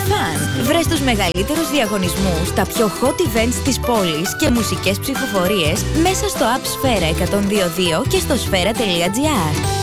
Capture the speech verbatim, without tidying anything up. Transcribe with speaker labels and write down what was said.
Speaker 1: Fun. Βρες τους μεγαλύτερους διαγωνισμούς, τα πιο hot events της πόλης και μουσικές ψηφοφορίες μέσα στο App Sfera εκατόν δύο δύο και στο sfera τελεία gr.